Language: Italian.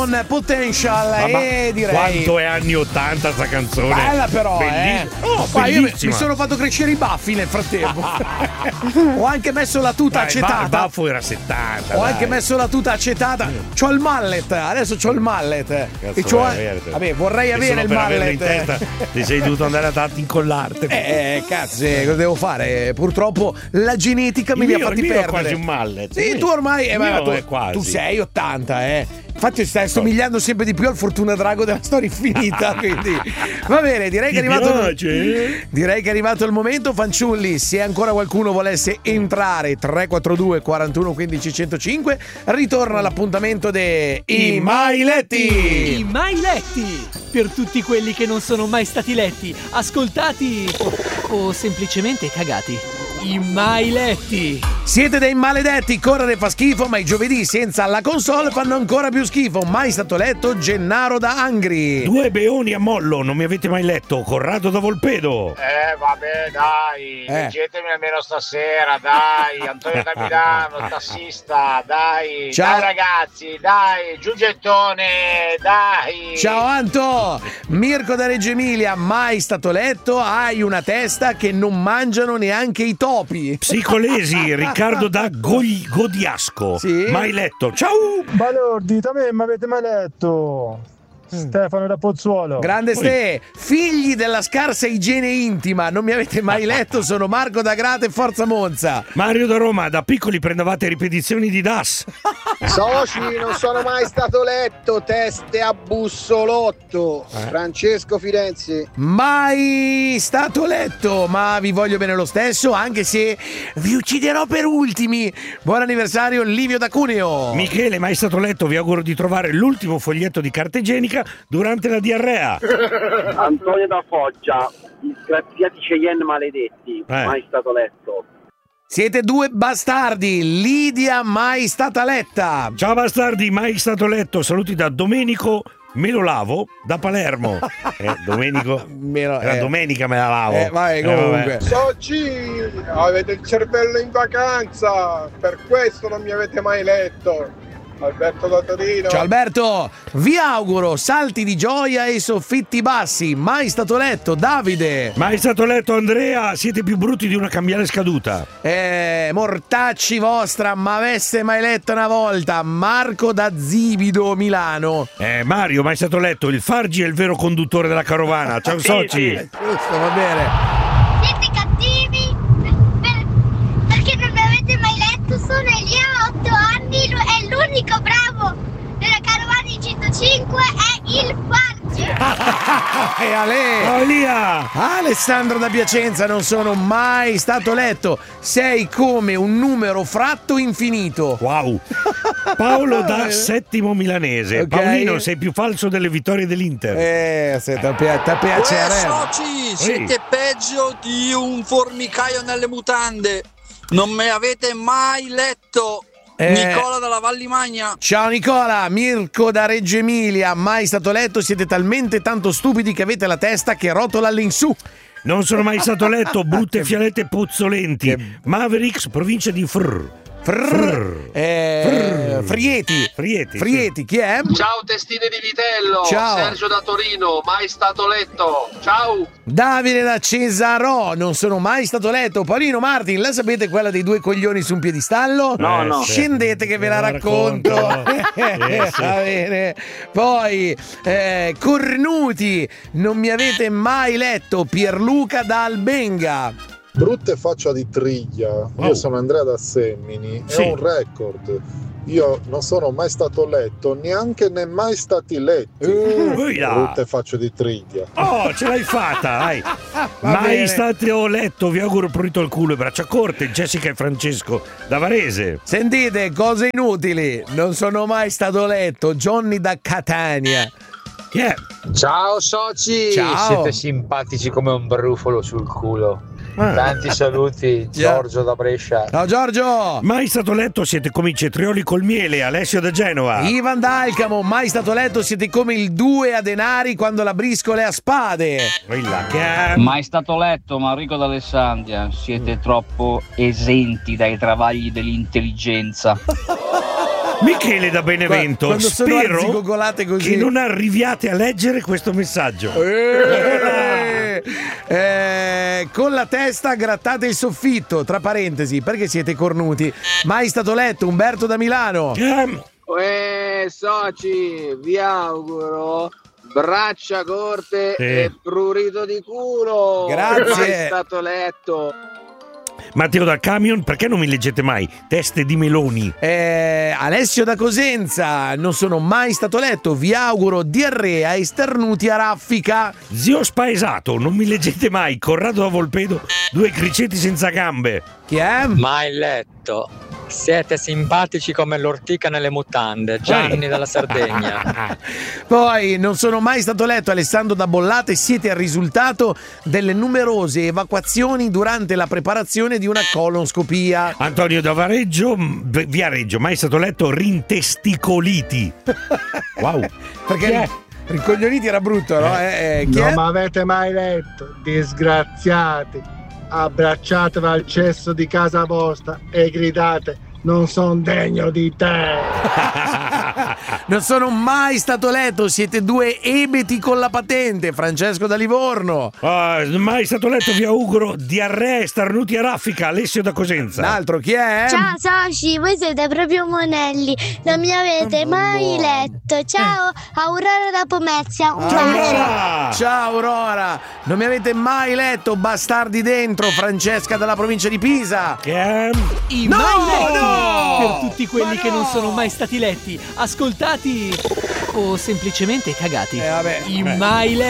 Potential, direi. Quanto è anni 80 sta canzone? Bella però, bellissima. Io mi sono fatto crescere i baffi nel frattempo. Ho anche messo la tuta acetata. Il baffo era 70. Ho anche messo la tuta acetata. C'ho il mallet, adesso c'ho il mallet. Vabbè, vorrei avere il mallet. In testa, ti sei dovuto andare a incollarti. Cazzo, cosa devo fare? Purtroppo la genetica me li ha fatti perdere. Quasi un mallet. Sì, tu ormai quasi. Tu sei 80, Infatti stai somigliando sempre di più al Fortuna Drago della storia infinita. Quindi va bene, direi che è arrivato il momento, fanciulli. Se ancora qualcuno volesse entrare, 342 41 15 105, ritorna l'appuntamento dei I Mai Letti. I Mai Letti, per tutti quelli che non sono mai stati letti, ascoltati o semplicemente cagati. I Mai Letti. Siete dei maledetti, correre fa schifo, ma i giovedì senza la console fanno ancora più schifo. Mai stato letto Gennaro da Angri. 2 beoni a mollo, non mi avete mai letto. Corrado da Volpedo. Vabbè, dai, leggetemi almeno stasera, dai. Antonio da Milano, tassista, dai. Ciao. Dai ragazzi, dai, giù gettone, dai. Ciao Anto. Mirko da Reggio Emilia, mai stato letto. Hai una testa che non mangiano neanche i topi. Psicolesi, Riccardo da Godiasco. Sì? Mai letto. Ciao. Balordi, da me mi avete mai letto? Stefano da Pozzuolo. Grande Ste, figli della scarsa igiene intima, non mi avete mai letto? Sono Marco da Grate e Forza Monza. Mario da Roma, da piccoli prendevate ripetizioni di DAS. Soci, non sono mai stato letto, teste a bussolotto. Francesco Firenze. Mai stato letto, ma vi voglio bene lo stesso, anche se vi ucciderò per ultimi. Buon anniversario Livio da Cuneo. Michele, mai stato letto, vi auguro di trovare l'ultimo foglietto di carta igienica durante la diarrea. Antonio da Foggia, disgraziati Cheyenne maledetti, mai stato letto. Siete due bastardi. Lidia, mai stata letta. Ciao bastardi, mai stato letto. Saluti da Domenico Me lo lavo da Palermo. Domenico era domenica me la lavo. Vai comunque. Soci, avete il cervello in vacanza, per questo non mi avete mai letto. Alberto da Torino. Ciao Alberto, vi auguro salti di gioia e soffitti bassi. Mai stato letto Davide. Mai stato letto Andrea, siete più brutti di una cambiale scaduta. Mortacci vostra, ma avesse mai letto una volta. Marco da Zibido Milano. Mario, mai stato letto, il Fargi è il vero conduttore della carovana. Ciao soci. Giusto, va bene. Siete cattivi perché non mi avete mai letto. Sono Elia, 8 anni, è l'unico bravo della carovana di 105, è il Fargi. E Ale. Alessandro da Piacenza, non sono mai stato letto. Sei come un numero fratto infinito. Wow. Paolo da Settimo Milanese. Okay. Paolino, sei più falso delle vittorie dell'Inter. Se ti piace. Soci, siete peggio di un formicaio nelle mutande. Non me avete mai letto. Nicola dalla Vallimagna. Ciao Nicola. Mirko da Reggio Emilia, mai stato letto. Siete talmente tanto stupidi che avete la testa che rotola all'insù. Non sono mai stato letto. Brutte fialette puzzolenti. Mavericks, provincia di Frieti, chi è? Ciao testine di vitello. Ciao. Sergio da Torino, mai stato letto. Ciao. Davide da Cesarò, non sono mai stato letto. Paolino Martin, la sapete quella dei due coglioni su un piedistallo? No. Scendete che ve la racconto. Va bene. Poi Cornuti, non mi avete mai letto. Pierluca da Albenga. Brutta faccia di triglia. Io sono Andrea da Semmini. È un record. Io non sono mai stato letto, neanche ne mai stati letti. Brutte facce di triglia. Oh, ce l'hai fatta, dai. Mai stato letto, vi auguro prurito al culo e braccia corte. Jessica e Francesco da Varese. Sentite, cose inutili. Non sono mai stato letto. Johnny da Catania. Ciao soci. Ciao. Siete simpatici come un brufolo sul culo. Tanti saluti, Giorgio da Brescia. Ciao Giorgio. Mai stato letto, siete come i cetrioli col miele. Alessio da Genova. Ivan d'Alcamo, mai stato letto, siete come il 2 a denari quando la briscola è a spade. Mai stato letto, Enrico d'Alessandria. Siete troppo esenti dai travagli dell'intelligenza. Michele da Benevento, quando sono spero arzigogolate così che non arriviate a leggere questo messaggio. Con la testa grattate il soffitto, tra parentesi, perché siete cornuti. Mai stato letto, Umberto da Milano. Soci, vi auguro braccia corte e prurito di culo. Grazie. Mai stato letto. Matteo da Camion, perché non mi leggete mai? Teste di meloni. Alessio da Cosenza, non sono mai stato letto, vi auguro diarrea e starnuti a raffica. Zio Spaesato, non mi leggete mai? Corrado da Volpedo, 2 criceti senza gambe. Chi è? Mai letto. Siete simpatici come l'ortica nelle mutande. Gianni dalla Sardegna. Poi non sono mai stato letto, Alessandro da Bollate, siete il risultato delle numerose evacuazioni durante la preparazione di una colonscopia. Antonio da Viareggio, mai stato letto rintesticoliti. Wow. Perché rincoglioniti era brutto, no? Non mi avete mai letto, disgraziati. Abbracciatevi al cesso di casa vostra e gridate: non sono degno di te. Non sono mai stato letto, siete 2 ebeti con la patente. Francesco da Livorno. Mai stato letto, vi auguro diarrea e starnuti a raffica. Alessio da Cosenza. Un altro, chi è? Ciao soci, voi siete proprio monelli, non mi avete mai letto. Ciao, Aurora da Pomezia, un bacio. Ciao Aurora, non mi avete mai letto, bastardi dentro. Francesca dalla provincia di Pisa. I mai letti. Per tutti quelli che non sono mai stati letti, ascoltati o semplicemente cagati. Vabbè. I mai letti.